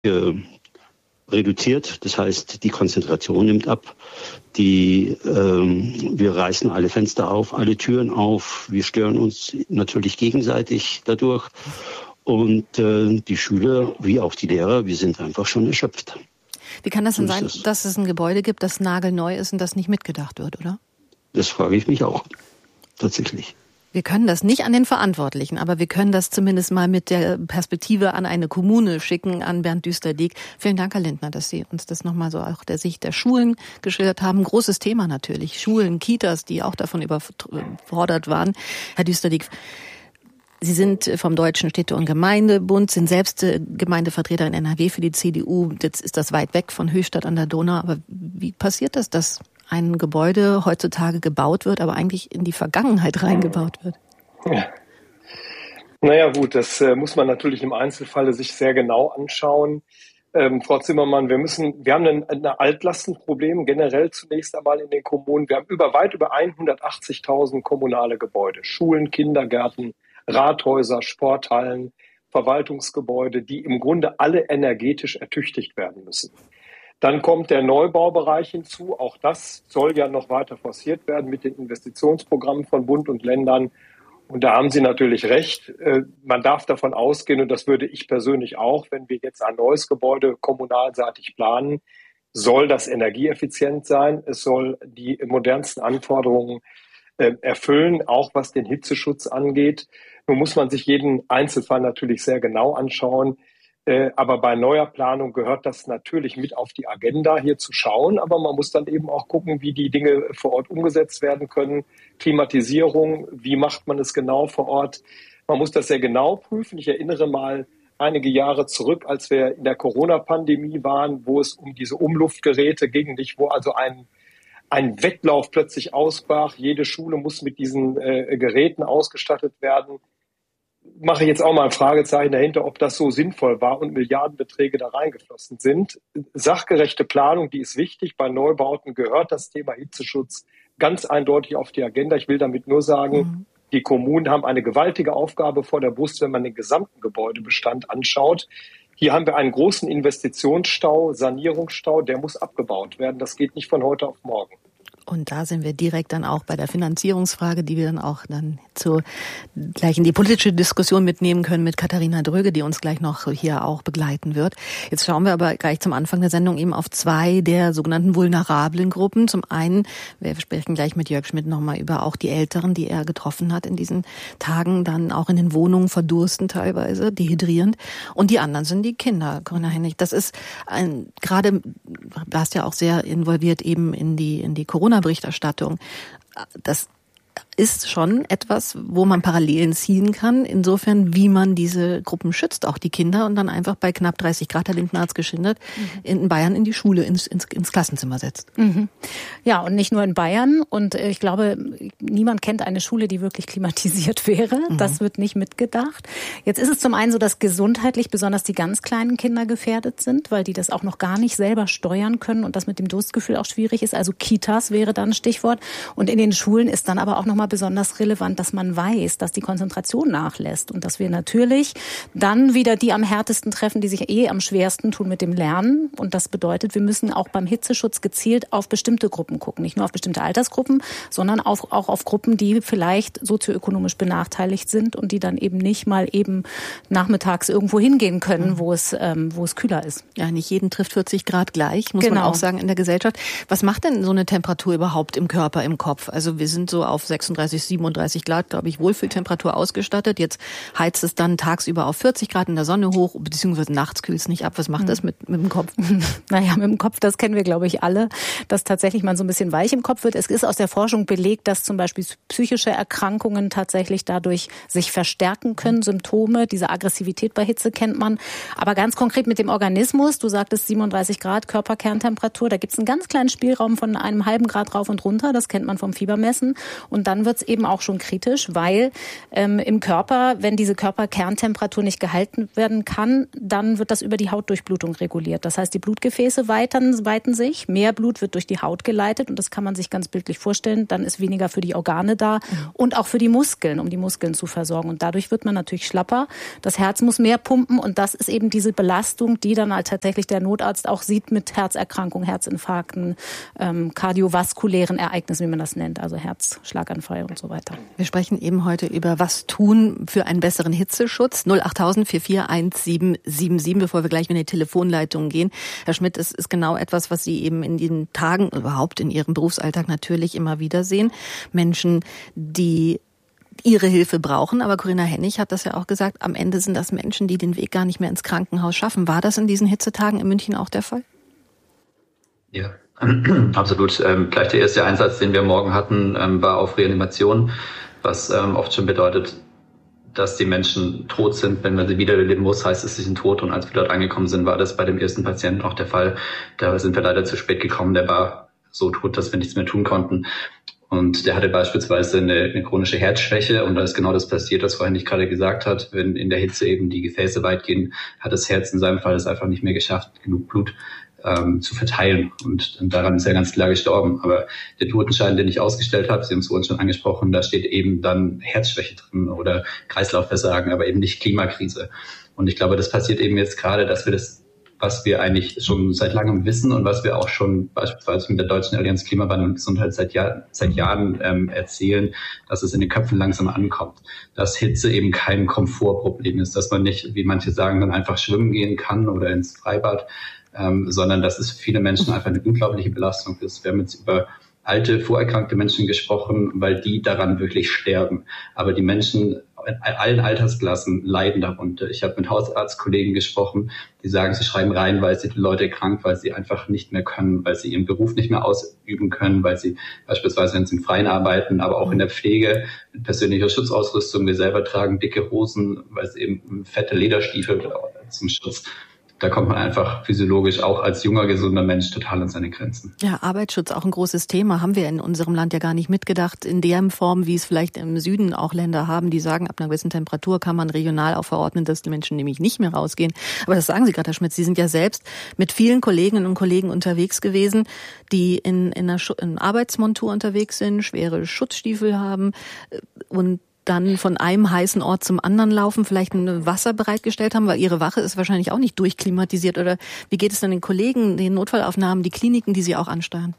reduziert. Das heißt, die Konzentration nimmt ab. Wir reißen alle Fenster auf, alle Türen auf. Wir stören uns natürlich gegenseitig dadurch. Und die Schüler wie auch die Lehrer, wir sind einfach schon erschöpft. Wie kann das denn sein, dass es ein Gebäude gibt, das nagelneu ist und das nicht mitgedacht wird, oder? Das frage ich mich auch, tatsächlich. Wir können das nicht an den Verantwortlichen, aber wir können das zumindest mal mit der Perspektive an eine Kommune schicken, an Bernd Düsterdiek. Vielen Dank, Herr Lindner, dass Sie uns das nochmal so auch der Sicht der Schulen geschildert haben. Großes Thema natürlich. Schulen, Kitas, die auch davon überfordert waren. Herr Düsterdiek, Sie sind vom Deutschen Städte- und Gemeindebund, sind selbst Gemeindevertreter in NRW für die CDU. Jetzt ist das weit weg von Höchstadt an der Donau. Aber wie passiert das, dass ein Gebäude heutzutage gebaut wird, aber eigentlich in die Vergangenheit reingebaut wird? Ja. Naja gut, das muss man natürlich im Einzelfall sich sehr genau anschauen. Frau Zimmermann, wir haben ein Altlastenproblem generell zunächst einmal in den Kommunen. Wir haben weit über 180.000 kommunale Gebäude, Schulen, Kindergärten, Rathäuser, Sporthallen, Verwaltungsgebäude, die im Grunde alle energetisch ertüchtigt werden müssen. Dann kommt der Neubaubereich hinzu. Auch das soll ja noch weiter forciert werden mit den Investitionsprogrammen von Bund und Ländern. Und da haben Sie natürlich recht. Man darf davon ausgehen, und das würde ich persönlich auch, wenn wir jetzt ein neues Gebäude kommunalseitig planen, soll das energieeffizient sein. Es soll die modernsten Anforderungen erfüllen, auch was den Hitzeschutz angeht. Nun muss man sich jeden Einzelfall natürlich sehr genau anschauen. Aber bei neuer Planung gehört das natürlich mit auf die Agenda, hier zu schauen. Aber man muss dann eben auch gucken, wie die Dinge vor Ort umgesetzt werden können. Klimatisierung, wie macht man es genau vor Ort? Man muss das sehr genau prüfen. Ich erinnere mal einige Jahre zurück, als wir in der Corona-Pandemie waren, wo es um diese Umluftgeräte ging, wo also ein Wettlauf plötzlich ausbrach. Jede Schule muss mit diesen Geräten ausgestattet werden. Mache ich jetzt auch mal ein Fragezeichen dahinter, ob das so sinnvoll war und Milliardenbeträge da reingeflossen sind. Sachgerechte Planung, die ist wichtig. Bei Neubauten gehört das Thema Hitzeschutz ganz eindeutig auf die Agenda. Ich will damit nur sagen, die Kommunen haben eine gewaltige Aufgabe vor der Brust, wenn man den gesamten Gebäudebestand anschaut. Hier haben wir einen großen Investitionsstau, Sanierungsstau, der muss abgebaut werden. Das geht nicht von heute auf morgen. Und da sind wir direkt dann auch bei der Finanzierungsfrage, die wir dann auch gleich in die politische Diskussion mitnehmen können mit Katharina Dröge, die uns gleich noch hier auch begleiten wird. Jetzt schauen wir aber gleich zum Anfang der Sendung eben auf zwei der sogenannten vulnerablen Gruppen. Zum einen, wir sprechen gleich mit Jörg Schmidt nochmal über auch die Älteren, die er getroffen hat in diesen Tagen, dann auch in den Wohnungen verdursten teilweise, dehydrierend. Und die anderen sind die Kinder, Corinna Hennig. Das ist gerade, du warst ja auch sehr involviert eben in die Corona-Berichterstattung. Das ist schon etwas, wo man Parallelen ziehen kann, insofern, wie man diese Gruppen schützt, auch die Kinder, und dann einfach bei knapp 30 Grad, Herr Lindner hat es geschildert, in Bayern in die Schule, ins Klassenzimmer setzt. Ja, und nicht nur in Bayern. Und ich glaube, niemand kennt eine Schule, die wirklich klimatisiert wäre. Das wird nicht mitgedacht. Jetzt ist es zum einen so, dass gesundheitlich besonders die ganz kleinen Kinder gefährdet sind, weil die das auch noch gar nicht selber steuern können und das mit dem Durstgefühl auch schwierig ist. Also Kitas wäre dann ein Stichwort. Und in den Schulen ist dann aber auch nochmal besonders relevant, dass man weiß, dass die Konzentration nachlässt und dass wir natürlich dann wieder die am härtesten treffen, die sich am schwersten tun mit dem Lernen. Und das bedeutet, wir müssen auch beim Hitzeschutz gezielt auf bestimmte Gruppen gucken. Nicht nur auf bestimmte Altersgruppen, sondern auch auf Gruppen, die vielleicht sozioökonomisch benachteiligt sind und die dann eben nicht mal eben nachmittags irgendwo hingehen können, wo es kühler ist. Ja, nicht jeden trifft 40 Grad gleich, muss man auch sagen, in der Gesellschaft. Was macht denn so eine Temperatur überhaupt im Körper, im Kopf? Also wir sind so auf 36, 37 Grad, glaube ich, Wohlfühltemperatur ausgestattet. Jetzt heizt es dann tagsüber auf 40 Grad in der Sonne hoch, beziehungsweise nachts kühlt es nicht ab. Was macht das mit dem Kopf? Naja, mit dem Kopf, das kennen wir, glaube ich, alle, dass tatsächlich man so ein bisschen weich im Kopf wird. Es ist aus der Forschung belegt, dass zum Beispiel psychische Erkrankungen tatsächlich dadurch sich verstärken können. Symptome, diese Aggressivität bei Hitze kennt man. Aber ganz konkret mit dem Organismus, du sagtest 37 Grad Körperkerntemperatur, da gibt es einen ganz kleinen Spielraum von einem halben Grad rauf und runter. Das kennt man vom Fiebermessen. Und dann dann wird's eben auch schon kritisch, weil im Körper, wenn diese Körperkerntemperatur nicht gehalten werden kann, dann wird das über die Hautdurchblutung reguliert. Das heißt, die Blutgefäße weiten sich, mehr Blut wird durch die Haut geleitet und das kann man sich ganz bildlich vorstellen. Dann ist weniger für die Organe da und auch für die Muskeln, um die Muskeln zu versorgen. Und dadurch wird man natürlich schlapper. Das Herz muss mehr pumpen und das ist eben diese Belastung, die dann halt tatsächlich der Notarzt auch sieht mit Herzerkrankungen, Herzinfarkten, kardiovaskulären Ereignissen, wie man das nennt, also Herzschlaganfall und so weiter. Wir sprechen eben heute über was tun für einen besseren Hitzeschutz. 08000 441777, bevor wir gleich in die Telefonleitung gehen. Herr Schmidt, es ist genau etwas, was Sie eben in den Tagen, überhaupt in Ihrem Berufsalltag natürlich immer wieder sehen. Menschen, die ihre Hilfe brauchen. Aber Corinna Hennig hat das ja auch gesagt, am Ende sind das Menschen, die den Weg gar nicht mehr ins Krankenhaus schaffen. War das in diesen Hitzetagen in München auch der Fall? Ja, absolut. Gleich der erste Einsatz, den wir morgen hatten, war auf Reanimation, was oft schon bedeutet, dass die Menschen tot sind. Wenn man sie wiederbeleben muss, heißt es, sie sind tot. Und als wir dort angekommen sind, war das bei dem ersten Patienten auch der Fall. Da sind wir leider zu spät gekommen. Der war so tot, dass wir nichts mehr tun konnten. Und der hatte beispielsweise eine chronische Herzschwäche. Und da ist genau das passiert, was vorhin ich gerade gesagt hat. Wenn in der Hitze eben die Gefäße weit gehen, hat das Herz in seinem Fall es einfach nicht mehr geschafft, genug Blut zu verteilen. Und daran ist er ganz klar gestorben. Aber der Totenschein, den ich ausgestellt habe, Sie haben es vorhin schon angesprochen, da steht eben dann Herzschwäche drin oder Kreislaufversagen, aber eben nicht Klimakrise. Und ich glaube, das passiert eben jetzt gerade, dass wir das, was wir eigentlich schon seit langem wissen und was wir auch schon beispielsweise mit der Deutschen Allianz Klimawandel und Gesundheit seit Jahren erzählen, dass es in den Köpfen langsam ankommt. Dass Hitze eben kein Komfortproblem ist, dass man nicht, wie manche sagen, dann einfach schwimmen gehen kann oder ins Freibad, sondern dass es für viele Menschen einfach eine unglaubliche Belastung ist. Wir haben jetzt über alte, vorerkrankte Menschen gesprochen, weil die daran wirklich sterben. Aber die Menschen in allen Altersklassen leiden darunter. Ich habe mit Hausarztkollegen gesprochen, die sagen, sie schreiben reihenweise die Leute krank, weil sie einfach nicht mehr können, weil sie ihren Beruf nicht mehr ausüben können, weil sie beispielsweise, wenn sie im Freien arbeiten, aber auch in der Pflege mit persönlicher Schutzausrüstung, wir selber tragen dicke Hosen, weil sie eben fette Lederstiefel zum Schutz. Da kommt man einfach physiologisch auch als junger, gesunder Mensch total an seine Grenzen. Ja, Arbeitsschutz auch ein großes Thema. Haben wir in unserem Land ja gar nicht mitgedacht, in der Form, wie es vielleicht im Süden auch Länder haben, die sagen, ab einer gewissen Temperatur kann man regional auch verordnen, dass die Menschen nämlich nicht mehr rausgehen. Aber das sagen Sie gerade, Herr Schmidt. Sie sind ja selbst mit vielen Kolleginnen und Kollegen unterwegs gewesen, die in Arbeitsmontur unterwegs sind, schwere Schutzstiefel haben und dann von einem heißen Ort zum anderen laufen, vielleicht ein Wasser bereitgestellt haben, weil ihre Wache ist wahrscheinlich auch nicht durchklimatisiert. Oder wie geht es dann den Kollegen, den Notfallaufnahmen, die Kliniken, die Sie auch ansteuern?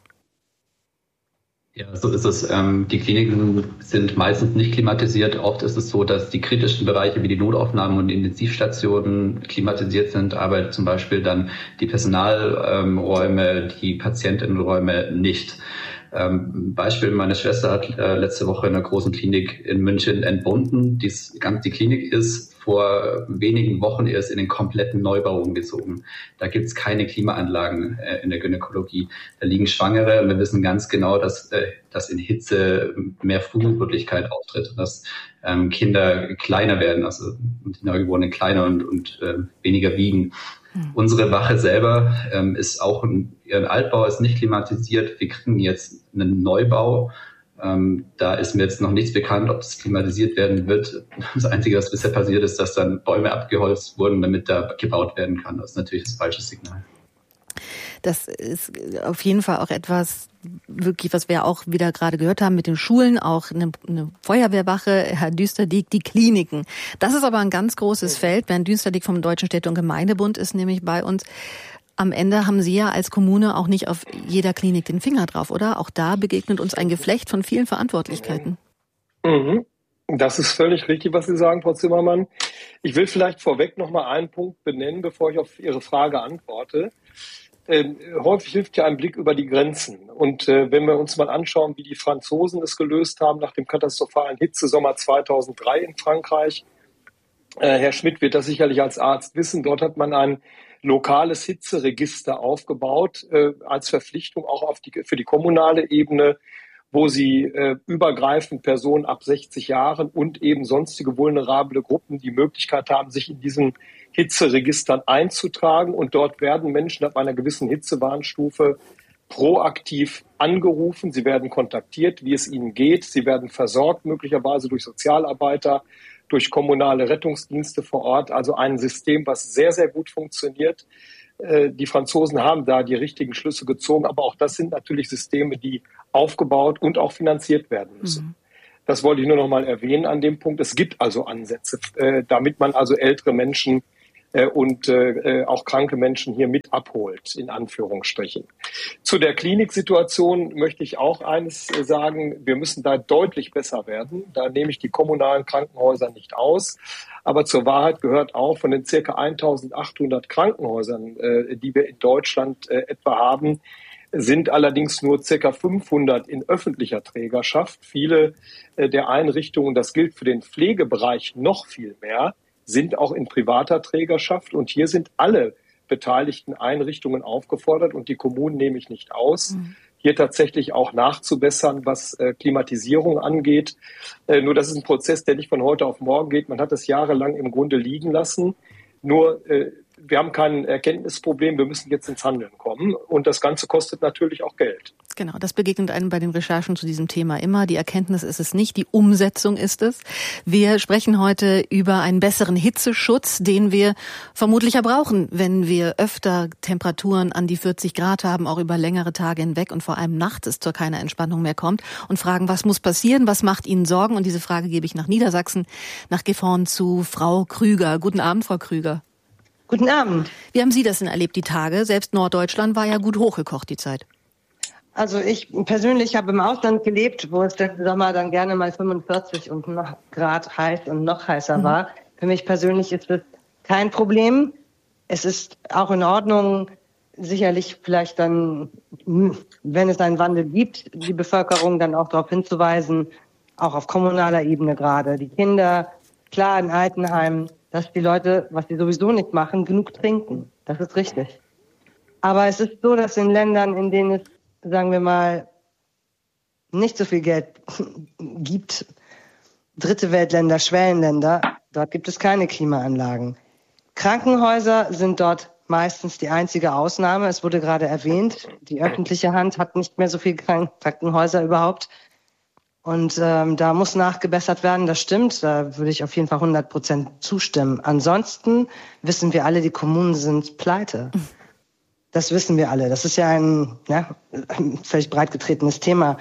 Ja, so ist es. Die Kliniken sind meistens nicht klimatisiert. Oft ist es so, dass die kritischen Bereiche wie die Notaufnahmen und die Intensivstationen klimatisiert sind, aber zum Beispiel dann die Personalräume, die Patientinnenräume nicht. Beispiel, meine Schwester hat letzte Woche in einer großen Klinik in München entbunden. Die Klinik ist vor wenigen Wochen erst in den kompletten Neubau umgezogen. Da gibt's keine Klimaanlagen in der Gynäkologie. Da liegen Schwangere und wir wissen ganz genau, dass in Hitze mehr Frühgeburtlichkeit auftritt, dass Kinder kleiner werden, also die Neugeborenen kleiner und weniger wiegen. Unsere Wache selber ist auch ihren Altbau ist nicht klimatisiert. Wir kriegen jetzt einen Neubau. Da ist mir jetzt noch nichts bekannt, ob es klimatisiert werden wird. Das Einzige, was bisher passiert ist, dass dann Bäume abgeholzt wurden, damit da gebaut werden kann. Das ist natürlich das falsche Signal. Das ist auf jeden Fall auch etwas, wirklich, was wir auch wieder gerade gehört haben mit den Schulen, auch eine Feuerwehrwache, Herr Düsterdiek, die Kliniken. Das ist aber ein ganz großes Feld. Bernd Düsterdiek vom Deutschen Städte- und Gemeindebund ist nämlich bei uns. Am Ende haben Sie ja als Kommune auch nicht auf jeder Klinik den Finger drauf, oder? Auch da begegnet uns ein Geflecht von vielen Verantwortlichkeiten. Mhm. Das ist völlig richtig, was Sie sagen, Frau Zimmermann. Ich will vielleicht vorweg noch mal einen Punkt benennen, bevor ich auf Ihre Frage antworte. Häufig hilft ja ein Blick über die Grenzen. Und wenn wir uns mal anschauen, wie die Franzosen es gelöst haben nach dem katastrophalen Hitzesommer 2003 in Frankreich, Herr Schmidt wird das sicherlich als Arzt wissen, dort hat man ein lokales Hitzeregister aufgebaut, als Verpflichtung auch für die kommunale Ebene, wo sie übergreifend Personen ab 60 Jahren und eben sonstige vulnerable Gruppen die Möglichkeit haben, sich in diesen Hitzeregistern einzutragen. Und dort werden Menschen ab einer gewissen Hitzewarnstufe proaktiv angerufen, sie werden kontaktiert, wie es ihnen geht, sie werden versorgt, möglicherweise durch Sozialarbeiter, durch kommunale Rettungsdienste vor Ort, also ein System, was sehr, sehr gut funktioniert. Die Franzosen haben da die richtigen Schlüsse gezogen, aber auch das sind natürlich Systeme, die aufgebaut und auch finanziert werden müssen. Das wollte ich nur noch mal erwähnen an dem Punkt. Es gibt also Ansätze, damit man also ältere Menschen und auch kranke Menschen hier mit abholt, in Anführungsstrichen. Zu der Kliniksituation möchte ich auch eines sagen. Wir müssen da deutlich besser werden. Da nehme ich die kommunalen Krankenhäuser nicht aus. Aber zur Wahrheit gehört auch, von den circa 1800 Krankenhäusern, die wir in Deutschland etwa haben, sind allerdings nur circa 500 in öffentlicher Trägerschaft. Viele der Einrichtungen, das gilt für den Pflegebereich noch viel mehr, sind auch in privater Trägerschaft. Und hier sind alle beteiligten Einrichtungen aufgefordert, und die Kommunen nehme ich nicht aus, hier tatsächlich auch nachzubessern, was Klimatisierung angeht. Nur das ist ein Prozess, der nicht von heute auf morgen geht. Man hat es jahrelang im Grunde liegen lassen. Nur wir haben kein Erkenntnisproblem, wir müssen jetzt ins Handeln kommen. Und das Ganze kostet natürlich auch Geld. Genau, das begegnet einem bei den Recherchen zu diesem Thema immer. Die Erkenntnis ist es nicht, die Umsetzung ist es. Wir sprechen heute über einen besseren Hitzeschutz, den wir vermutlich ja brauchen, wenn wir öfter Temperaturen an die 40 Grad haben, auch über längere Tage hinweg und vor allem nachts es zu keiner Entspannung mehr kommt, und fragen, was muss passieren, was macht Ihnen Sorgen? Und diese Frage gebe ich nach Niedersachsen, nach Gifhorn zu Frau Krüger. Guten Abend, Frau Krüger. Guten Abend. Wie haben Sie das denn erlebt, die Tage? Selbst Norddeutschland war ja gut hochgekocht, die Zeit. Also ich persönlich habe im Ausland gelebt, wo es der Sommer dann gerne mal 45 und noch Grad heiß und noch heißer war. Für mich persönlich ist das kein Problem. Es ist auch in Ordnung, sicherlich vielleicht dann, wenn es einen Wandel gibt, die Bevölkerung dann auch darauf hinzuweisen, auch auf kommunaler Ebene gerade, die Kinder, klar in Altenheimen, dass die Leute, was sie sowieso nicht machen, genug trinken. Das ist richtig. Aber es ist so, dass in Ländern, in denen es, sagen wir mal, nicht so viel Geld gibt, dritte Weltländer, Schwellenländer, dort gibt es keine Klimaanlagen. Krankenhäuser sind dort meistens die einzige Ausnahme. Es wurde gerade erwähnt, die öffentliche Hand hat nicht mehr so viele Krankenhäuser überhaupt. Und da muss nachgebessert werden, das stimmt. Da würde ich auf jeden Fall 100% zustimmen. Ansonsten wissen wir alle, die Kommunen sind pleite. Das wissen wir alle. Das ist ja ein völlig breit getretenes Thema.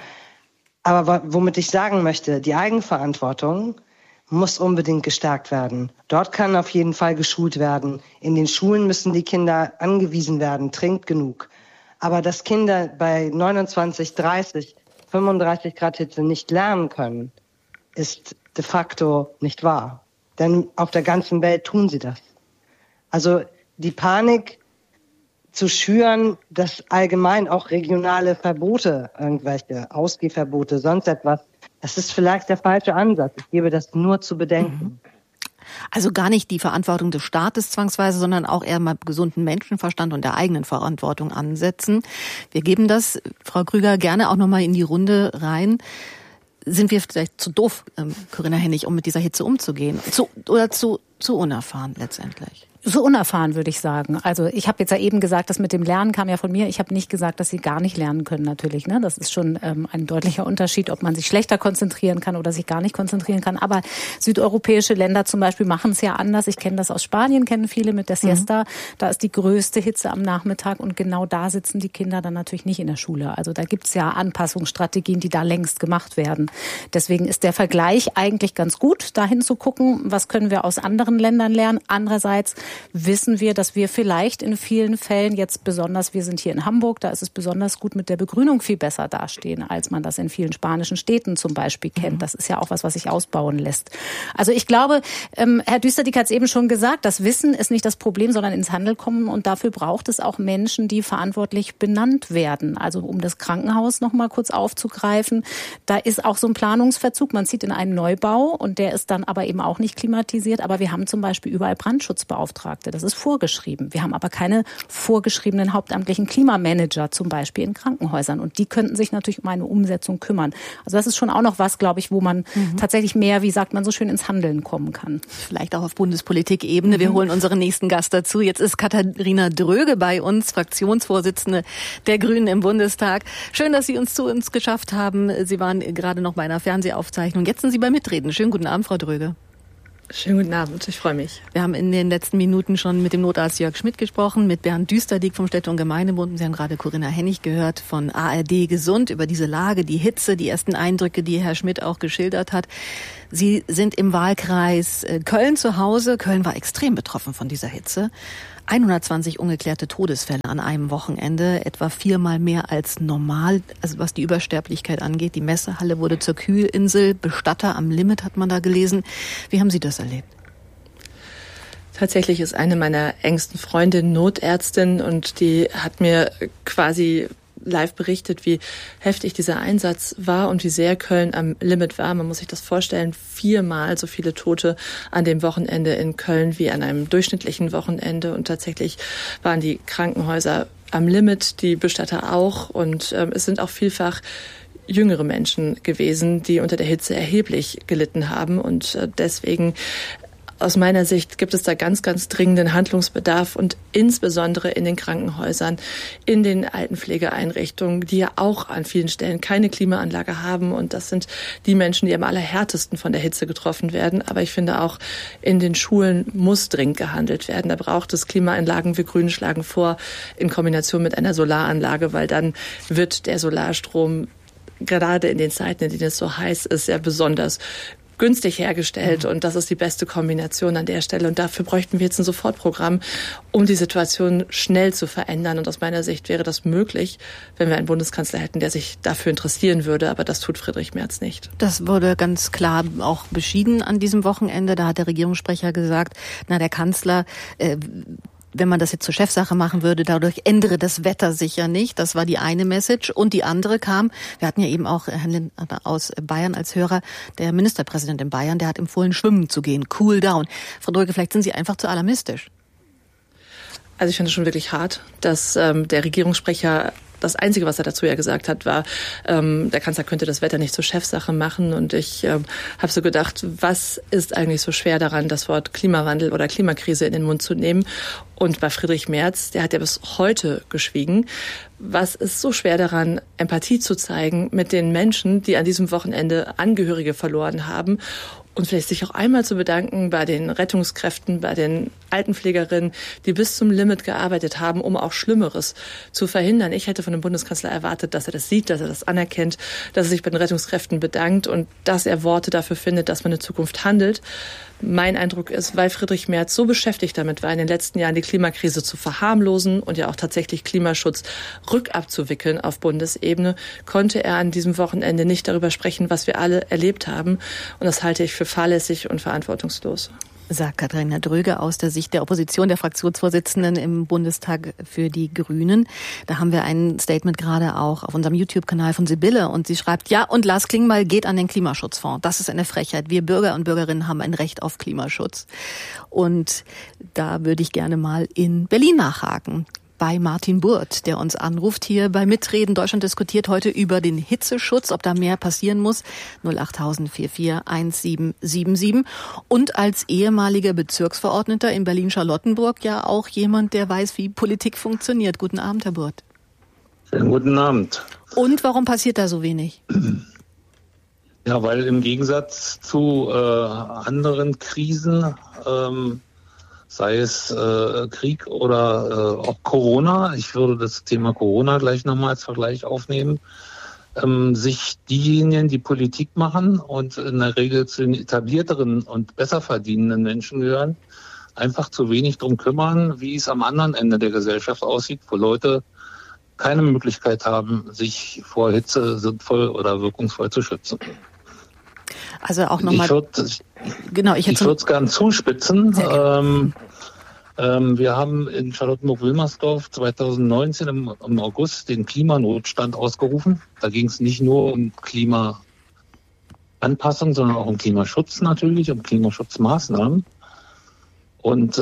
Aber womit ich sagen möchte, die Eigenverantwortung muss unbedingt gestärkt werden. Dort kann auf jeden Fall geschult werden. In den Schulen müssen die Kinder angewiesen werden, trinkt genug. Aber dass Kinder bei 29, 30, 35 Grad Hitze nicht lernen können, ist de facto nicht wahr. Denn auf der ganzen Welt tun sie das. Also die Panik zu schüren, dass allgemein auch regionale Verbote, irgendwelche Ausgehverbote, sonst etwas, das ist vielleicht der falsche Ansatz. Ich gebe das nur zu bedenken. Also gar nicht die Verantwortung des Staates zwangsweise, sondern auch eher mal gesunden Menschenverstand und der eigenen Verantwortung ansetzen. Wir geben das, Frau Krüger, gerne auch nochmal in die Runde rein. Sind wir vielleicht zu doof, Corinna Hennig, um mit dieser Hitze umzugehen? Zu unerfahren letztendlich? So unerfahren, würde ich sagen. Also ich habe jetzt ja eben gesagt, das mit dem Lernen kam ja von mir. Ich habe nicht gesagt, dass sie gar nicht lernen können natürlich. Ne? Das ist schon ein deutlicher Unterschied, ob man sich schlechter konzentrieren kann oder sich gar nicht konzentrieren kann. Aber südeuropäische Länder zum Beispiel machen es ja anders. Ich kenne das aus Spanien, kennen viele mit der Siesta. Da ist die größte Hitze am Nachmittag und genau da sitzen die Kinder dann natürlich nicht in der Schule. Also da gibt's ja Anpassungsstrategien, die da längst gemacht werden. Deswegen ist der Vergleich eigentlich ganz gut, dahin zu gucken, was können wir aus anderen Ländern lernen. Andererseits wissen wir, dass wir vielleicht in vielen Fällen jetzt besonders, wir sind hier in Hamburg, da ist es besonders gut mit der Begrünung viel besser dastehen, als man das in vielen spanischen Städten zum Beispiel kennt. Das ist ja auch was sich ausbauen lässt. Also ich glaube, Herr Düsterdick hat es eben schon gesagt, das Wissen ist nicht das Problem, sondern ins Handeln kommen, und dafür braucht es auch Menschen, die verantwortlich benannt werden. Also um das Krankenhaus noch mal kurz aufzugreifen, da ist auch so ein Planungsverzug. Man zieht in einen Neubau und der ist dann aber eben auch nicht klimatisiert, aber wir haben zum Beispiel überall Brandschutzbeauftragte Klimabeauftragte. Das ist vorgeschrieben. Wir haben aber keine vorgeschriebenen hauptamtlichen Klimamanager zum Beispiel in Krankenhäusern. Und die könnten sich natürlich um eine Umsetzung kümmern. Also das ist schon auch noch was, glaube ich, wo man tatsächlich mehr, wie sagt man so schön, ins Handeln kommen kann. Vielleicht auch auf Bundespolitik-Ebene. Wir holen unseren nächsten Gast dazu. Jetzt ist Katharina Dröge bei uns, Fraktionsvorsitzende der Grünen im Bundestag. Schön, dass Sie uns zu uns geschafft haben. Sie waren gerade noch bei einer Fernsehaufzeichnung. Jetzt sind Sie beim Mitreden. Schönen guten Abend, Frau Dröge. Schönen guten Abend, ich freue mich. Wir haben in den letzten Minuten schon mit dem Notarzt Jörg Schmidt gesprochen, mit Bernd Düsterdiek vom Städte- und Gemeindebund. Sie haben gerade Corinna Hennig gehört von ARD Gesund über diese Lage, die Hitze, die ersten Eindrücke, die Herr Schmidt auch geschildert hat. Sie sind im Wahlkreis Köln zu Hause. Köln war extrem betroffen von dieser Hitze. 120 ungeklärte Todesfälle an einem Wochenende, etwa 4-mal mehr als normal, also was die Übersterblichkeit angeht. Die Messehalle wurde zur Kühlinsel, Bestatter am Limit hat man da gelesen. Wie haben Sie das erlebt? Tatsächlich ist eine meiner engsten Freundinnen Notärztin und die hat mir quasi live berichtet, wie heftig dieser Einsatz war und wie sehr Köln am Limit war. Man muss sich das vorstellen, 4-mal so viele Tote an dem Wochenende in Köln wie an einem durchschnittlichen Wochenende. Und tatsächlich waren die Krankenhäuser am Limit, die Bestatter auch. Und es sind auch vielfach jüngere Menschen gewesen, die unter der Hitze erheblich gelitten haben. Und deswegen aus meiner Sicht gibt es da ganz, ganz dringenden Handlungsbedarf und insbesondere in den Krankenhäusern, in den Altenpflegeeinrichtungen, die ja auch an vielen Stellen keine Klimaanlage haben. Und das sind die Menschen, die am allerhärtesten von der Hitze getroffen werden. Aber ich finde auch in den Schulen muss dringend gehandelt werden. Da braucht es Klimaanlagen. Wir Grünen schlagen vor in Kombination mit einer Solaranlage, weil dann wird der Solarstrom gerade in den Zeiten, in denen es so heiß ist, ja besonders günstig hergestellt und das ist die beste Kombination an der Stelle und dafür bräuchten wir jetzt ein Sofortprogramm, um die Situation schnell zu verändern und aus meiner Sicht wäre das möglich, wenn wir einen Bundeskanzler hätten, der sich dafür interessieren würde, aber das tut Friedrich Merz nicht. Das wurde ganz klar auch beschieden an diesem Wochenende, da hat der Regierungssprecher gesagt, der Kanzler wenn man das jetzt zur Chefsache machen würde, dadurch ändere das Wetter sicher nicht. Das war die eine Message. Und die andere kam, wir hatten ja eben auch Herrn Lindner aus Bayern als Hörer, der Ministerpräsident in Bayern, der hat empfohlen, schwimmen zu gehen, cool down. Frau Dröge, vielleicht sind Sie einfach zu alarmistisch. Also ich finde es schon wirklich hart, dass der Regierungssprecher das Einzige, was er dazu ja gesagt hat, war, der Kanzler könnte das Wetter nicht zur Chefsache machen. Und ich habe so gedacht, was ist eigentlich so schwer daran, das Wort Klimawandel oder Klimakrise in den Mund zu nehmen? Und bei Friedrich Merz, der hat ja bis heute geschwiegen. Was ist so schwer daran, Empathie zu zeigen mit den Menschen, die an diesem Wochenende Angehörige verloren haben? Und vielleicht sich auch einmal zu bedanken bei den Rettungskräften, bei den Altenpflegerinnen, die bis zum Limit gearbeitet haben, um auch Schlimmeres zu verhindern. Ich hätte von dem Bundeskanzler erwartet, dass er das sieht, dass er das anerkennt, dass er sich bei den Rettungskräften bedankt und dass er Worte dafür findet, dass man in Zukunft handelt. Mein Eindruck ist, weil Friedrich Merz so beschäftigt damit war, in den letzten Jahren die Klimakrise zu verharmlosen und ja auch tatsächlich Klimaschutz rückabzuwickeln auf Bundesebene, konnte er an diesem Wochenende nicht darüber sprechen, was wir alle erlebt haben. Und das halte ich für fahrlässig und verantwortungslos. Sagt Katharina Dröge aus der Sicht der Opposition, der Fraktionsvorsitzenden im Bundestag für die Grünen. Da haben wir ein Statement gerade auch auf unserem YouTube-Kanal von Sibylle und sie schreibt, ja, und Lars Klingbeil geht an den Klimaschutzfonds. Das ist eine Frechheit. Wir Bürger und Bürgerinnen haben ein Recht auf Klimaschutz. Und da würde ich gerne mal in Berlin nachhaken. Bei Martin Burt, der uns anruft hier bei Mitreden. Deutschland diskutiert heute über den Hitzeschutz, ob da mehr passieren muss. 08000 44 1777. Und als ehemaliger Bezirksverordneter in Berlin-Charlottenburg ja auch jemand, der weiß, wie Politik funktioniert. Guten Abend, Herr Burt. Schönen guten Abend. Und warum passiert da so wenig? Ja, weil im Gegensatz zu anderen Krisen, sei es Krieg oder auch Corona, ich würde das Thema Corona gleich nochmal als Vergleich aufnehmen, sich diejenigen, die Politik machen und in der Regel zu den etablierteren und besser verdienenden Menschen gehören, einfach zu wenig drum kümmern, wie es am anderen Ende der Gesellschaft aussieht, wo Leute keine Möglichkeit haben, sich vor Hitze sinnvoll oder wirkungsvoll zu schützen. Also auch nochmal. Ich würde es gern zuspitzen. Wir haben in Charlottenburg-Wilmersdorf 2019 im August den Klimanotstand ausgerufen. Da ging es nicht nur um Klimaanpassung, sondern auch um Klimaschutz natürlich, um Klimaschutzmaßnahmen. Und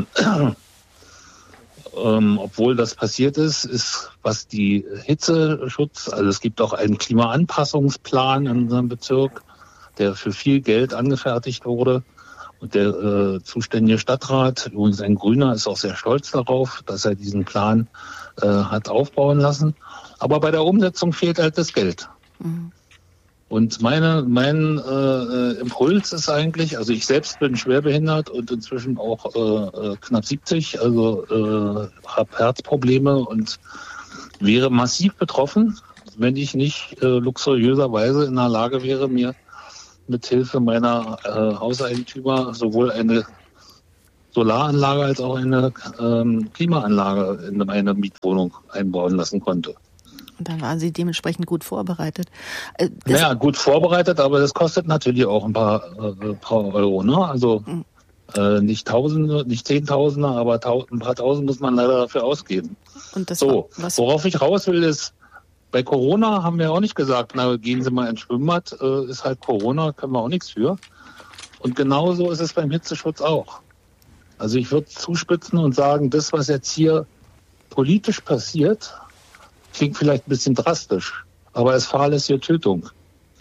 obwohl das passiert ist, was die Hitzeschutz, also es gibt auch einen Klimaanpassungsplan in unserem Bezirk, der für viel Geld angefertigt wurde. Und der zuständige Stadtrat, übrigens ein Grüner, ist auch sehr stolz darauf, dass er diesen Plan hat aufbauen lassen. Aber bei der Umsetzung fehlt halt das Geld. Mhm. Und mein Impuls ist eigentlich, also ich selbst bin schwerbehindert und inzwischen auch knapp 70, also habe Herzprobleme und wäre massiv betroffen, wenn ich nicht luxuriöserweise in der Lage wäre, mir mit Hilfe meiner Hauseigentümer sowohl eine Solaranlage als auch eine Klimaanlage in meine Mietwohnung einbauen lassen konnte. Und dann waren Sie dementsprechend gut vorbereitet. Naja, gut vorbereitet, aber das kostet natürlich auch ein paar Euro, ne? Also nicht Tausende, nicht Zehntausende, aber ein paar Tausend muss man leider dafür ausgeben. Und das worauf ich raus will, ist, bei Corona haben wir auch nicht gesagt, na, gehen Sie mal ins Schwimmbad, ist halt Corona, können wir auch nichts für. Und genauso ist es beim Hitzeschutz auch. Also ich würde zuspitzen und sagen, das, was jetzt hier politisch passiert, klingt vielleicht ein bisschen drastisch, aber es fahrlässige Tötung.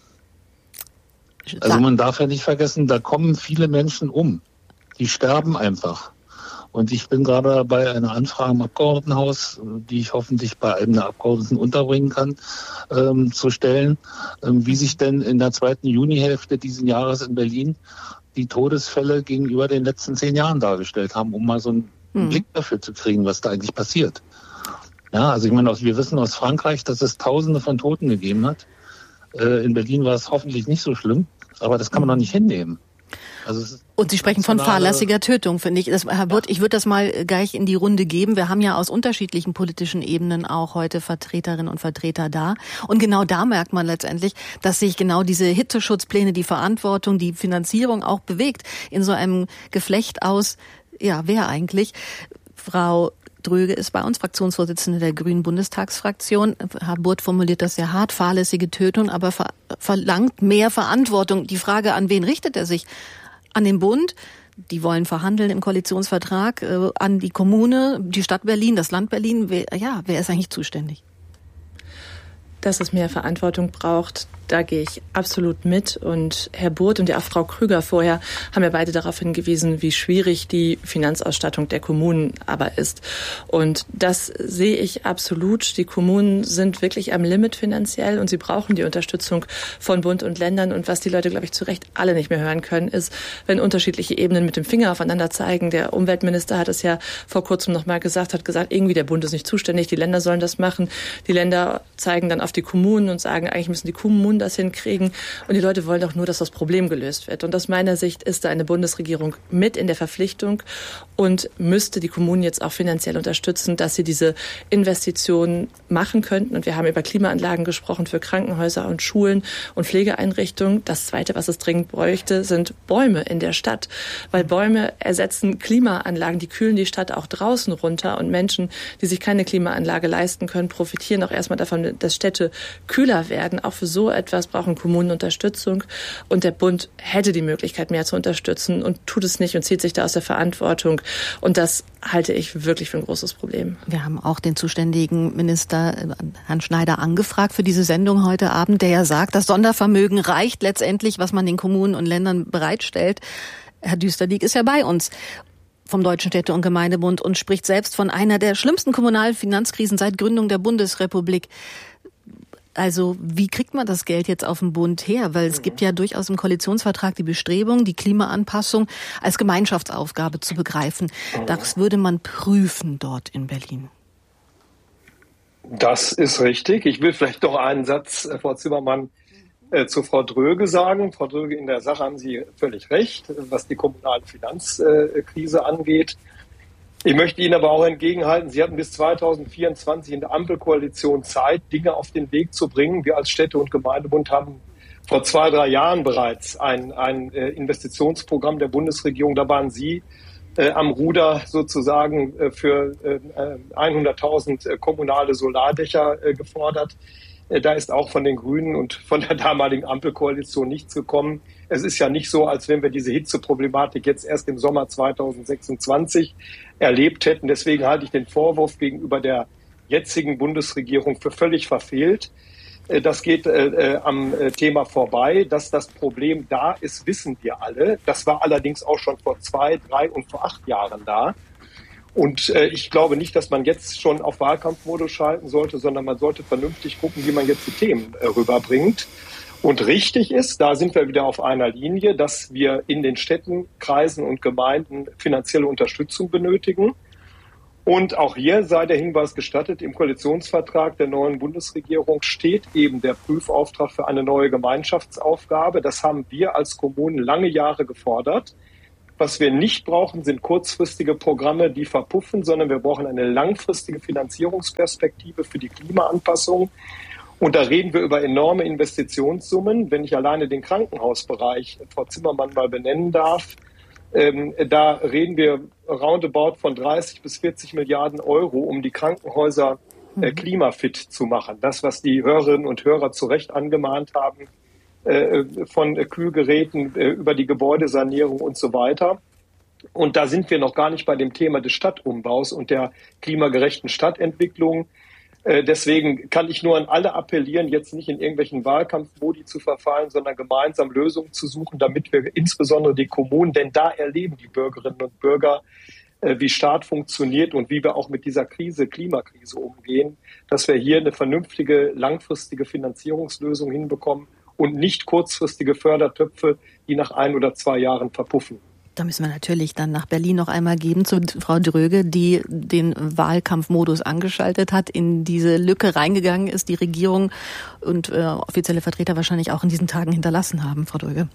Also man darf ja nicht vergessen, da kommen viele Menschen um. Die sterben einfach. Und ich bin gerade dabei, eine Anfrage im Abgeordnetenhaus, die ich hoffentlich bei einem der Abgeordneten unterbringen kann, zu stellen, wie sich denn in der zweiten Junihälfte diesen Jahres in Berlin die Todesfälle gegenüber den letzten 10 Jahren dargestellt haben, um mal so einen Blick dafür zu kriegen, was da eigentlich passiert. Ja, also ich meine, wir wissen aus Frankreich, dass es Tausende von Toten gegeben hat. In Berlin war es hoffentlich nicht so schlimm, aber das kann man doch nicht hinnehmen. Also und Sie sprechen von fahrlässiger Tötung, finde ich. Herr Burt, ich würde das mal gleich in die Runde geben. Wir haben ja aus unterschiedlichen politischen Ebenen auch heute Vertreterinnen und Vertreter da. Und genau da merkt man letztendlich, dass sich genau diese Hitzeschutzpläne, die Verantwortung, die Finanzierung auch bewegt in so einem Geflecht aus, ja, wer eigentlich? Frau Dröge ist bei uns Fraktionsvorsitzende der Grünen Bundestagsfraktion. Herr Burt formuliert das sehr hart, fahrlässige Tötung, aber verlangt mehr Verantwortung. Die Frage, an wen richtet er sich? An den Bund, die wollen verhandeln im Koalitionsvertrag, an die Kommune, die Stadt Berlin, das Land Berlin. Wer ist eigentlich zuständig? Dass es mehr Verantwortung braucht, da gehe ich absolut mit. Und Herr Burt und auch Frau Krüger vorher haben ja beide darauf hingewiesen, wie schwierig die Finanzausstattung der Kommunen aber ist. Und das sehe ich absolut. Die Kommunen sind wirklich am Limit finanziell und sie brauchen die Unterstützung von Bund und Ländern. Und was die Leute, glaube ich, zu Recht alle nicht mehr hören können, ist, wenn unterschiedliche Ebenen mit dem Finger aufeinander zeigen. Der Umweltminister hat es ja vor kurzem noch mal gesagt, irgendwie der Bund ist nicht zuständig, die Länder sollen das machen. Die Länder zeigen dann auf die Kommunen und sagen, eigentlich müssen die Kommunen das hinkriegen. Und die Leute wollen doch nur, dass das Problem gelöst wird. Und aus meiner Sicht ist da eine Bundesregierung mit in der Verpflichtung und müsste die Kommunen jetzt auch finanziell unterstützen, dass sie diese Investitionen machen könnten. Und wir haben über Klimaanlagen gesprochen für Krankenhäuser und Schulen und Pflegeeinrichtungen. Das Zweite, was es dringend bräuchte, sind Bäume in der Stadt. Weil Bäume ersetzen Klimaanlagen, die kühlen die Stadt auch draußen runter. Und Menschen, die sich keine Klimaanlage leisten können, profitieren auch erstmal davon, dass Städte kühler werden. Auch für so etwas brauchen Kommunen Unterstützung. Und der Bund hätte die Möglichkeit, mehr zu unterstützen und tut es nicht und zieht sich da aus der Verantwortung. Und das halte ich wirklich für ein großes Problem. Wir haben auch den zuständigen Minister, Herrn Schneider, angefragt für diese Sendung heute Abend, der ja sagt, das Sondervermögen reicht letztendlich, was man den Kommunen und Ländern bereitstellt. Herr Düsterdiek ist ja bei uns vom Deutschen Städte- und Gemeindebund und spricht selbst von einer der schlimmsten kommunalen Finanzkrisen seit Gründung der Bundesrepublik. Also wie kriegt man das Geld jetzt auf den Bund her? Weil es gibt ja durchaus im Koalitionsvertrag die Bestrebung, die Klimaanpassung als Gemeinschaftsaufgabe zu begreifen. Das würde man prüfen dort in Berlin. Das ist richtig. Ich will vielleicht noch einen Satz, Frau Zimmermann, zu Frau Dröge sagen. Frau Dröge, in der Sache haben Sie völlig recht, was die kommunale Finanzkrise angeht. Ich möchte Ihnen aber auch entgegenhalten, Sie hatten bis 2024 in der Ampelkoalition Zeit, Dinge auf den Weg zu bringen. Wir als Städte- und Gemeindebund haben vor 2-3 Jahren bereits ein Investitionsprogramm der Bundesregierung, da waren Sie am Ruder sozusagen für 100.000 kommunale Solardächer gefordert. Da ist auch von den Grünen und von der damaligen Ampelkoalition nichts gekommen. Es ist ja nicht so, als wenn wir diese Hitzeproblematik jetzt erst im Sommer 2026 erlebt hätten. Deswegen halte ich den Vorwurf gegenüber der jetzigen Bundesregierung für völlig verfehlt. Das geht am Thema vorbei. Dass das Problem da ist, wissen wir alle. Das war allerdings auch schon vor 2, 3 und vor 8 Jahren da. Und ich glaube nicht, dass man jetzt schon auf Wahlkampfmodus schalten sollte, sondern man sollte vernünftig gucken, wie man jetzt die Themen rüberbringt. Und richtig ist, da sind wir wieder auf einer Linie, dass wir in den Städten, Kreisen und Gemeinden finanzielle Unterstützung benötigen. Und auch hier sei der Hinweis gestattet, im Koalitionsvertrag der neuen Bundesregierung steht eben der Prüfauftrag für eine neue Gemeinschaftsaufgabe. Das haben wir als Kommunen lange Jahre gefordert. Was wir nicht brauchen, sind kurzfristige Programme, die verpuffen, sondern wir brauchen eine langfristige Finanzierungsperspektive für die Klimaanpassung. Und da reden wir über enorme Investitionssummen. Wenn ich alleine den Krankenhausbereich, Frau Zimmermann, mal benennen darf, da reden wir roundabout von 30 bis 40 Milliarden Euro, um die Krankenhäuser klimafit zu machen. Das, was die Hörerinnen und Hörer zu Recht angemahnt haben, von Kühlgeräten über die Gebäudesanierung und so weiter. Und da sind wir noch gar nicht bei dem Thema des Stadtumbaus und der klimagerechten Stadtentwicklung. Deswegen kann ich nur an alle appellieren, jetzt nicht in irgendwelchen Wahlkampfmodi zu verfallen, sondern gemeinsam Lösungen zu suchen, damit wir insbesondere die Kommunen, denn da erleben die Bürgerinnen und Bürger, wie Staat funktioniert und wie wir auch mit dieser Klimakrise umgehen, dass wir hier eine vernünftige, langfristige Finanzierungslösung hinbekommen und nicht kurzfristige Fördertöpfe, die nach 1 oder 2 Jahren verpuffen. Da müssen wir natürlich dann nach Berlin noch einmal geben zu Frau Dröge, die den Wahlkampfmodus angeschaltet hat, in diese Lücke reingegangen ist, die Regierung und offizielle Vertreter wahrscheinlich auch in diesen Tagen hinterlassen haben. Frau Dröge.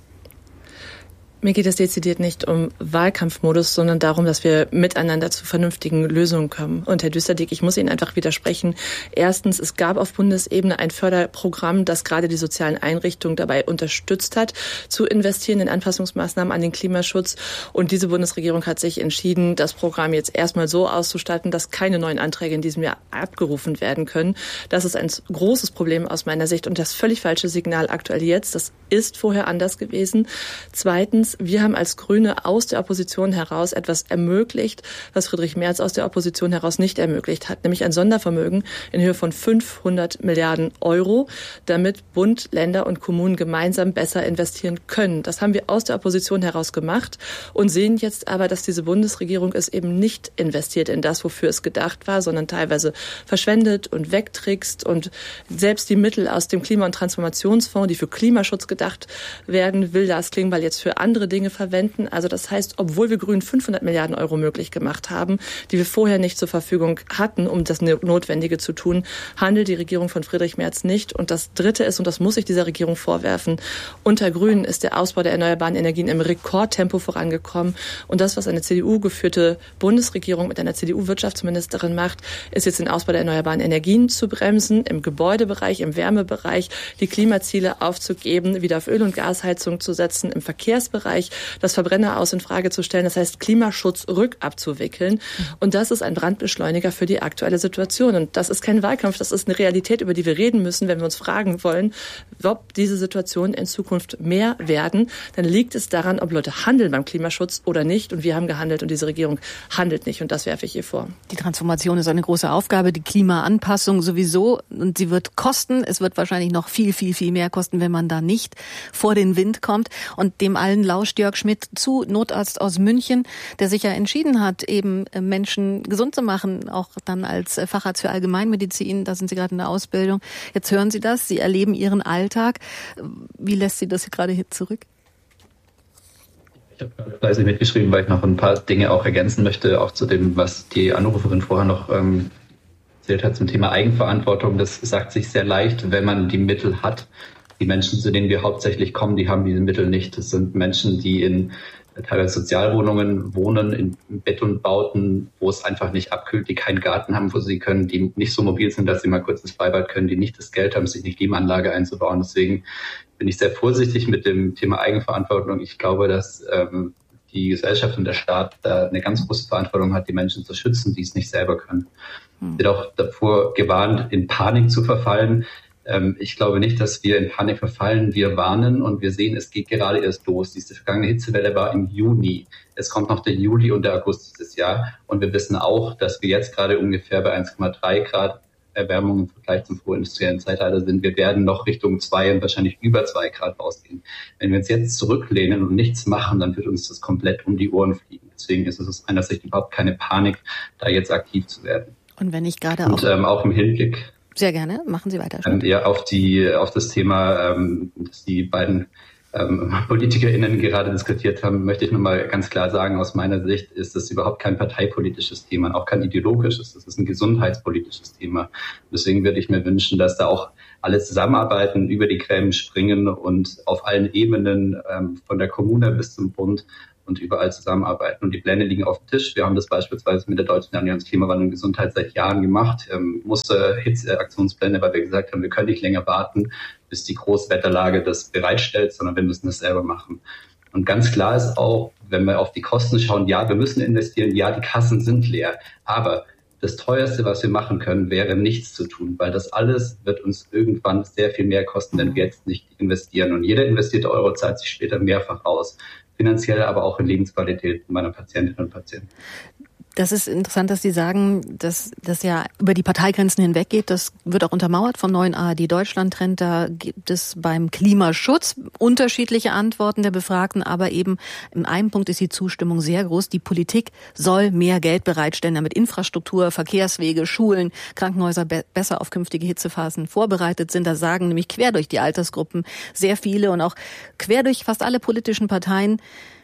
Mir geht es dezidiert nicht um Wahlkampfmodus, sondern darum, dass wir miteinander zu vernünftigen Lösungen kommen. Und Herr Düsterdick, ich muss Ihnen einfach widersprechen. Erstens, es gab auf Bundesebene ein Förderprogramm, das gerade die sozialen Einrichtungen dabei unterstützt hat, zu investieren in Anpassungsmaßnahmen an den Klimaschutz. Und diese Bundesregierung hat sich entschieden, das Programm jetzt erstmal so auszustatten, dass keine neuen Anträge in diesem Jahr abgerufen werden können. Das ist ein großes Problem aus meiner Sicht und das völlig falsche Signal aktuell jetzt. Das ist vorher anders gewesen. Zweitens, wir haben als Grüne aus der Opposition heraus etwas ermöglicht, was Friedrich Merz aus der Opposition heraus nicht ermöglicht hat, nämlich ein Sondervermögen in Höhe von 500 Milliarden Euro, damit Bund, Länder und Kommunen gemeinsam besser investieren können. Das haben wir aus der Opposition heraus gemacht und sehen jetzt aber, dass diese Bundesregierung es eben nicht investiert in das, wofür es gedacht war, sondern teilweise verschwendet und wegtrickst und selbst die Mittel aus dem Klima- und Transformationsfonds, die für Klimaschutz gedacht werden, will Lars Klingbeil jetzt für andere Dinge verwenden. Also das heißt, obwohl wir Grünen 500 Milliarden Euro möglich gemacht haben, die wir vorher nicht zur Verfügung hatten, um das Notwendige zu tun, handelt die Regierung von Friedrich Merz nicht. Und das Dritte ist, und das muss ich dieser Regierung vorwerfen, unter Grünen ist der Ausbau der erneuerbaren Energien im Rekordtempo vorangekommen. Und das, was eine CDU-geführte Bundesregierung mit einer CDU-Wirtschaftsministerin macht, ist jetzt den Ausbau der erneuerbaren Energien zu bremsen, im Gebäudebereich, im Wärmebereich, die Klimaziele aufzugeben, wieder auf Öl- und Gasheizung zu setzen, im Verkehrsbereich das Verbrenner aus in Frage zu stellen, das heißt Klimaschutz rückabzuwickeln. Und das ist ein Brandbeschleuniger für die aktuelle Situation. Und das ist kein Wahlkampf, das ist eine Realität, über die wir reden müssen, wenn wir uns fragen wollen, ob diese Situationen in Zukunft mehr werden. Dann liegt es daran, ob Leute handeln beim Klimaschutz oder nicht. Und wir haben gehandelt und diese Regierung handelt nicht. Und das werfe ich ihr vor. Die Transformation ist eine große Aufgabe, die Klimaanpassung sowieso. Und sie wird kosten. Es wird wahrscheinlich noch viel, viel, viel mehr kosten, wenn man da nicht vor den Wind kommt. Und dem allen lauscht Jörg Schmidt zu, Notarzt aus München, der sich ja entschieden hat, eben Menschen gesund zu machen, auch dann als Facharzt für Allgemeinmedizin. Da sind Sie gerade in der Ausbildung. Jetzt hören Sie das, Sie erleben Ihren Alltag. Wie lässt Sie das gerade hier zurück? Ich habe gerade fleißig mitgeschrieben, weil ich noch ein paar Dinge auch ergänzen möchte, auch zu dem, was die Anruferin vorher noch erzählt hat zum Thema Eigenverantwortung. Das sagt sich sehr leicht, wenn man die Mittel hat. Die Menschen, zu denen wir hauptsächlich kommen, die haben diese Mittel nicht. Das sind Menschen, die in teilweise Sozialwohnungen wohnen, in Betonbauten, wo es einfach nicht abkühlt, die keinen Garten haben, wo sie können, die nicht so mobil sind, dass sie mal kurz ins Freibad können, die nicht das Geld haben, sich eine Klimaanlage einzubauen. Deswegen bin ich sehr vorsichtig mit dem Thema Eigenverantwortung. Ich glaube, dass die Gesellschaft und der Staat da eine ganz große Verantwortung hat, die Menschen zu schützen, die es nicht selber können. Ich bin auch davor gewarnt, in Panik zu verfallen. Ich glaube nicht, dass wir in Panik verfallen. Wir warnen und wir sehen, es geht gerade erst los. Diese vergangene Hitzewelle war im Juni. Es kommt noch der Juli und der August dieses Jahr. Und wir wissen auch, dass wir jetzt gerade ungefähr bei 1,3 Grad Erwärmung im Vergleich zum vorindustriellen Zeitalter sind. Wir werden noch Richtung 2 und wahrscheinlich über 2 Grad rausgehen. Wenn wir uns jetzt zurücklehnen und nichts machen, dann wird uns das komplett um die Ohren fliegen. Deswegen ist es aus einer Sicht überhaupt keine Panik, da jetzt aktiv zu werden. Und wenn ich gerade auch im Hinblick. Sehr gerne, machen Sie weiter. Auf das Thema, das die beiden PolitikerInnen gerade diskutiert haben, möchte ich nur mal ganz klar sagen, aus meiner Sicht ist das überhaupt kein parteipolitisches Thema, auch kein ideologisches. Das ist ein gesundheitspolitisches Thema. Deswegen würde ich mir wünschen, dass da auch alle zusammenarbeiten, über die Gräben springen und auf allen Ebenen, von der Kommune bis zum Bund, und überall zusammenarbeiten. Und die Pläne liegen auf dem Tisch. Wir haben das beispielsweise mit der Deutschen Allianz Klimawandel und Gesundheit seit Jahren gemacht. Hitzeaktionspläne, weil wir gesagt haben, wir können nicht länger warten, bis die Großwetterlage das bereitstellt, sondern wir müssen das selber machen. Und ganz klar ist auch, wenn wir auf die Kosten schauen, ja, wir müssen investieren, ja, die Kassen sind leer. Aber das Teuerste, was wir machen können, wäre nichts zu tun, weil das alles wird uns irgendwann sehr viel mehr kosten, wenn wir jetzt nicht investieren. Und jeder investierte Euro zahlt sich später mehrfach aus. Finanziell, aber auch in Lebensqualität meiner Patientinnen und Patienten. Das ist interessant, dass Sie sagen, dass das ja über die Parteigrenzen hinweg geht. Das wird auch untermauert vom neuen ARD-Deutschland-Trend. Da gibt es beim Klimaschutz unterschiedliche Antworten der Befragten, aber eben in einem Punkt ist die Zustimmung sehr groß. Die Politik soll mehr Geld bereitstellen, damit Infrastruktur, Verkehrswege, Schulen, Krankenhäuser besser auf künftige Hitzephasen vorbereitet sind. Da sagen nämlich quer durch die Altersgruppen sehr viele und auch quer durch fast alle politischen Parteien,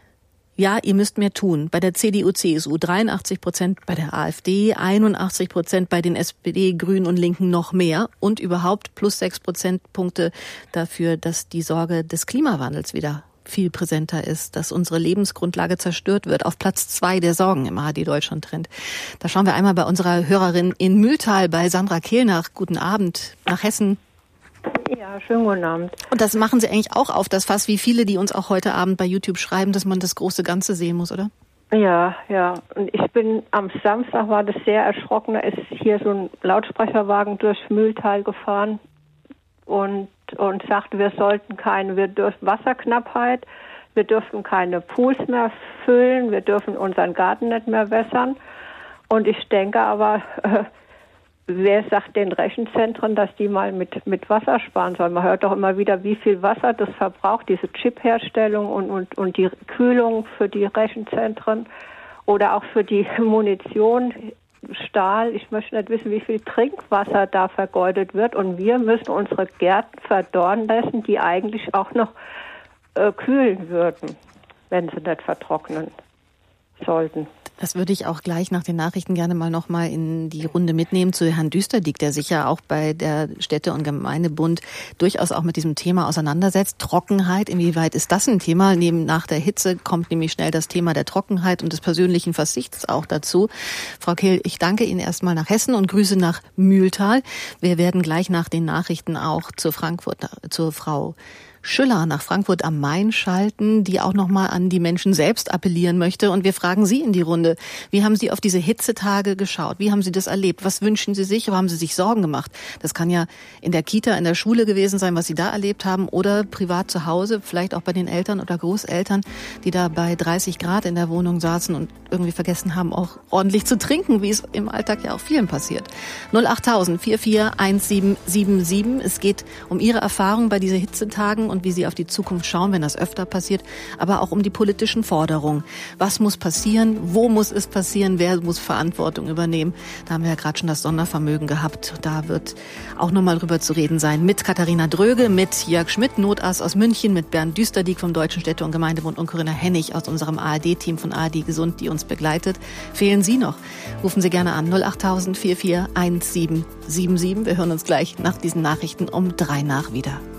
ja, ihr müsst mehr tun. Bei der CDU, CSU 83%, bei der AfD 81%, bei den SPD, Grünen und Linken noch mehr und überhaupt plus 6 Prozentpunkte dafür, dass die Sorge des Klimawandels wieder viel präsenter ist, dass unsere Lebensgrundlage zerstört wird. Auf Platz 2 der Sorgen im ARD-Deutschland-Trend. Da schauen wir einmal bei unserer Hörerin in Mühltal bei Sandra Kehl nach. Guten Abend nach Hessen. Ja, schönen guten Abend. Und das machen Sie eigentlich auch auf das Fass, wie viele, die uns auch heute Abend bei YouTube schreiben, dass man das große Ganze sehen muss, oder? Ja. Und ich bin am Samstag, war das sehr erschrocken, da ist hier so ein Lautsprecherwagen durch Mühltal gefahren und sagte, wir dürfen Wasserknappheit, wir dürfen keine Pools mehr füllen, wir dürfen unseren Garten nicht mehr wässern. Und ich denke aber, wer sagt den Rechenzentren, dass die mal mit Wasser sparen sollen? Man hört doch immer wieder, wie viel Wasser das verbraucht, diese Chipherstellung und die Kühlung für die Rechenzentren oder auch für die Munition, Stahl. Ich möchte nicht wissen, wie viel Trinkwasser da vergeudet wird. Und wir müssen unsere Gärten verdorren lassen, die eigentlich auch noch kühlen würden, wenn sie nicht vertrocknen sollten. Das würde ich auch gleich nach den Nachrichten gerne noch mal in die Runde mitnehmen zu Herrn Düsterdiek, der sich ja auch bei der Städte- und Gemeindebund durchaus auch mit diesem Thema auseinandersetzt. Trockenheit, inwieweit ist das ein Thema? Nach der Hitze kommt nämlich schnell das Thema der Trockenheit und des persönlichen Verzichts auch dazu. Frau Kehl, ich danke Ihnen erstmal nach Hessen und Grüße nach Mühltal. Wir werden gleich nach den Nachrichten auch zur Frau Schüller nach Frankfurt am Main schalten, die auch nochmal an die Menschen selbst appellieren möchte. Und wir fragen Sie in die Runde, wie haben Sie auf diese Hitzetage geschaut? Wie haben Sie das erlebt? Was wünschen Sie sich? Oder haben Sie sich Sorgen gemacht? Das kann ja in der Kita, in der Schule gewesen sein, was Sie da erlebt haben, oder privat zu Hause, vielleicht auch bei den Eltern oder Großeltern, die da bei 30 Grad in der Wohnung saßen und irgendwie vergessen haben, auch ordentlich zu trinken, wie es im Alltag ja auch vielen passiert. 08000 441777. Es geht um Ihre Erfahrungen bei diesen Hitzetagen und wie Sie auf die Zukunft schauen, wenn das öfter passiert, aber auch um die politischen Forderungen. Was muss passieren? Wo muss es passieren? Wer muss Verantwortung übernehmen? Da haben wir ja gerade schon das Sondervermögen gehabt. Da wird auch nochmal drüber zu reden sein. Mit Katharina Dröge, mit Jörg Schmidt, Notass aus München, mit Bernd Düsterdiek vom Deutschen Städte- und Gemeindebund und Corinna Hennig aus unserem ARD-Team von ARD Gesund, die uns begleitet. Fehlen Sie noch? Rufen Sie gerne an 08000 441777. Wir hören uns gleich nach diesen Nachrichten um 3 nach wieder.